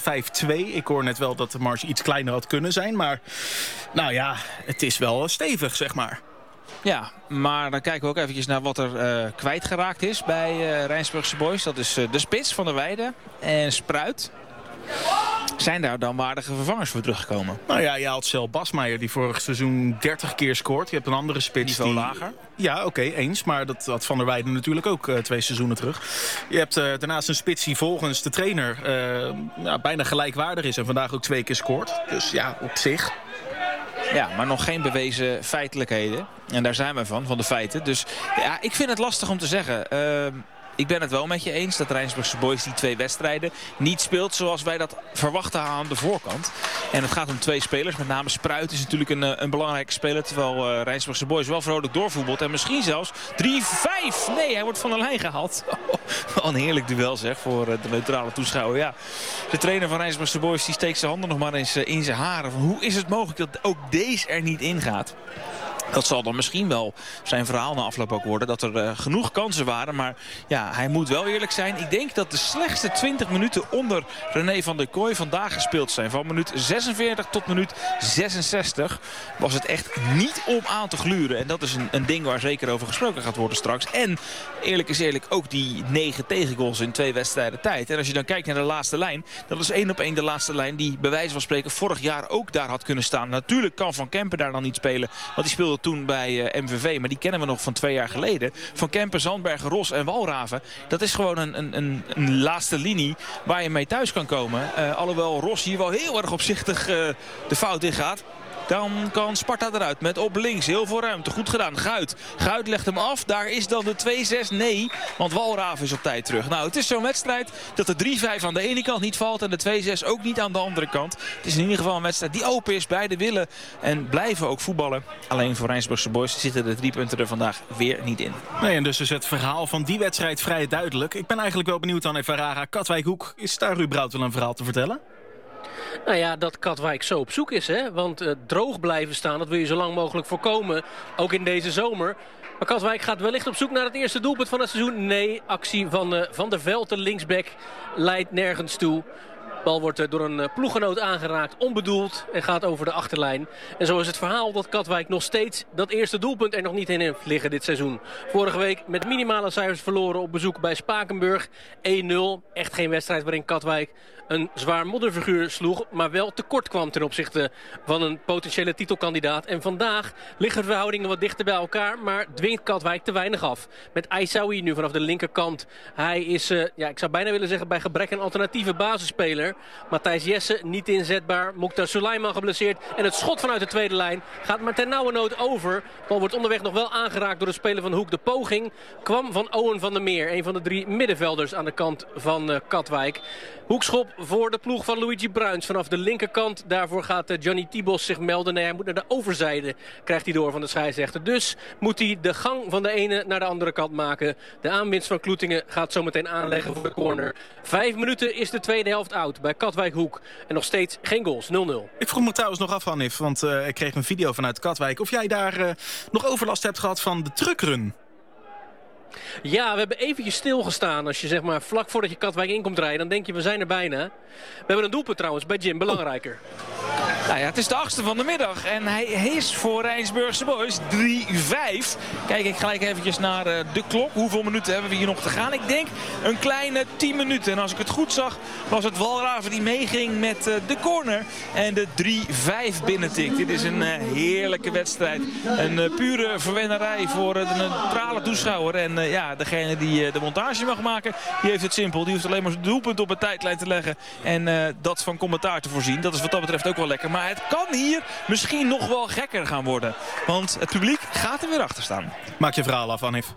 5-2. Ik hoor net wel dat de marge iets kleiner had kunnen zijn. Maar nou ja, het is wel stevig, zeg maar. Ja, maar dan kijken we ook eventjes naar wat er kwijtgeraakt is bij Rijnsburgse Boys. Dat is de spits van der Weijden en Spruit. Zijn daar dan waardige vervangers voor teruggekomen? Nou ja, je had Cel Basmeijer die vorig seizoen 30 keer scoort. Je hebt een andere spits niveau lager. Ja, oké, eens. Maar dat had Van der Weijden natuurlijk ook 2 seizoenen terug. Je hebt daarnaast een spits die volgens de trainer bijna gelijkwaardig is. En vandaag ook 2 keer scoort. Dus ja, op zich. Ja, maar nog geen bewezen feitelijkheden. En daar zijn we van de feiten. Dus ja, ik vind het lastig om te zeggen. Ik ben het wel met je eens dat Rijnsburgse Boys die 2 wedstrijden niet speelt zoals wij dat verwachten aan de voorkant. En het gaat om 2 spelers. Met name Spruit is natuurlijk een belangrijke speler. Terwijl Rijnsburgse Boys wel vrolijk doorvoetbalt. En misschien zelfs 3-5. Nee, hij wordt van de lijn gehaald. Wel een heerlijk duel zeg voor de neutrale toeschouwer. Ja, de trainer van Rijnsburgse Boys die steekt zijn handen nog maar eens in zijn haren. Hoe is het mogelijk dat ook deze er niet ingaat? Dat zal dan misschien wel zijn verhaal na afloop ook worden. Dat er genoeg kansen waren. Maar ja, hij moet wel eerlijk zijn. Ik denk dat de slechtste 20 minuten onder René van der Kooi vandaag gespeeld zijn. Van minuut 46 tot minuut 66 was het echt niet om aan te gluren. En dat is een ding waar zeker over gesproken gaat worden straks. En eerlijk is eerlijk ook die 9 tegengoals in 2 wedstrijden tijd. En als je dan kijkt naar de laatste lijn. Dat is 1 op 1 de laatste lijn die bij wijze van spreken vorig jaar ook daar had kunnen staan. Natuurlijk kan Van Kempen daar dan niet spelen. Want die speelde toen bij MVV, maar die kennen we nog van 2 jaar geleden. Van Kempen, Zandbergen, Ros en Walraven. Dat is gewoon een laatste linie waar je mee thuis kan komen. Alhoewel Ros hier wel heel erg opzichtig de fout in gaat. Dan kan Sparta eruit met op links heel veel ruimte. Goed gedaan. Guit legt hem af. Daar is dan de 2-6. Nee, want Walraven is op tijd terug. Nou, het is zo'n wedstrijd dat de 3-5 aan de ene kant niet valt en de 2-6 ook niet aan de andere kant. Het is in ieder geval een wedstrijd die open is. Beide willen en blijven ook voetballen. Alleen voor Rijnsburgse Boys zitten de 3 punten er vandaag weer niet in. Nee, en dus is het verhaal van die wedstrijd vrij duidelijk. Ik ben eigenlijk wel benieuwd aan Evaraga. Katwijk-Hoek, is daar überhaupt wel een verhaal te vertellen? Nou ja, dat Katwijk zo op zoek is, hè. Want droog blijven staan, dat wil je zo lang mogelijk voorkomen. Ook in deze zomer. Maar Katwijk gaat wellicht op zoek naar het eerste doelpunt van het seizoen. Nee, actie van der Veld, de linksback, leidt nergens toe. De bal wordt door een ploeggenoot aangeraakt, onbedoeld, en gaat over de achterlijn. En zo is het verhaal dat Katwijk nog steeds dat eerste doelpunt er nog niet in heeft liggen dit seizoen. Vorige week met minimale cijfers verloren op bezoek bij Spakenburg. 1-0, echt geen wedstrijd waarin Katwijk een zwaar modderfiguur sloeg, maar wel tekort kwam ten opzichte van een potentiële titelkandidaat. En vandaag liggen de verhoudingen wat dichter bij elkaar, maar dwingt Katwijk te weinig af. Met Aissaoui nu vanaf de linkerkant. Hij is, ik zou bijna willen zeggen, bij gebrek een alternatieve basisspeler. Matthijs Jesse niet inzetbaar. Mokhtar Suleiman geblesseerd. En het schot vanuit de tweede lijn gaat maar ter nauwe nood over. De bal wordt onderweg nog wel aangeraakt door de speler van Hoek. De poging kwam van Owen van der Meer. Een van de 3 middenvelders aan de kant van Katwijk. Hoekschop voor de ploeg van Luigi Bruins vanaf de linkerkant. Daarvoor gaat Johnny Tibos zich melden. Nee, hij moet naar de overzijde, krijgt hij door van de scheidsrechter. Dus moet hij de gang van de ene naar de andere kant maken. De aanwinst van Kloetingen gaat zometeen aanleggen voor de corner. 5 minuten is de tweede helft oud bij Katwijk Hoek. En nog steeds geen goals, 0-0. Ik vroeg me trouwens nog af, Hanif, want ik kreeg een video vanuit Katwijk. Of jij daar nog overlast hebt gehad van de truckrun? Ja, we hebben eventjes stilgestaan. Als je zeg maar vlak voordat je Katwijk in komt rijden, dan denk je we zijn er bijna. We hebben een doelpunt trouwens bij Jim, belangrijker. Nou ja, het is de 8e van de middag en hij is voor Rijnsburgse Boys 3-5. Kijk ik gelijk eventjes naar de klok. Hoeveel minuten hebben we hier nog te gaan? Ik denk een kleine 10 minuten. En als ik het goed zag, was het Walraven die meeging met de corner. En de 3-5 binnentikt. Dit is een heerlijke wedstrijd. Een pure verwennerij voor de neutrale toeschouwer. En degene die de montage mag maken, die heeft het simpel. Die hoeft alleen maar zijn doelpunt op een tijdlijn te leggen. En dat van commentaar te voorzien. Dat is wat dat betreft ook wel lekker. Maar het kan hier misschien nog wel gekker gaan worden. Want het publiek gaat er weer achter staan. Maak je verhaal af, Hanif.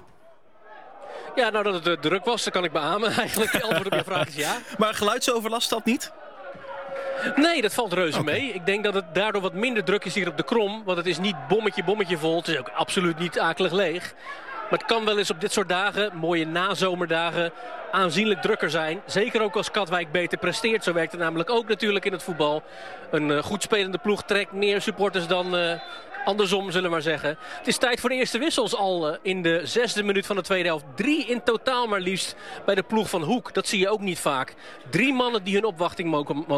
Ja, nou dat het druk was, dat kan ik beamen. Eigenlijk de antwoord op je vraag is ja. Maar geluidsoverlast dat niet? Nee, dat valt reuze mee. Ik denk dat het daardoor wat minder druk is hier op de Krom. Want het is niet bommetje vol. Het is ook absoluut niet akelig leeg. Maar het kan wel eens op dit soort dagen, mooie nazomerdagen, aanzienlijk drukker zijn. Zeker ook als Katwijk beter presteert. Zo werkt het namelijk ook natuurlijk in het voetbal. Een goed spelende ploeg trekt meer supporters dan andersom, zullen we maar zeggen. Het is tijd voor de eerste wissels al in de 6e minuut van de tweede helft. 3 in totaal maar liefst bij de ploeg van Hoek. Dat zie je ook niet vaak. 3 mannen die hun opwachting mogen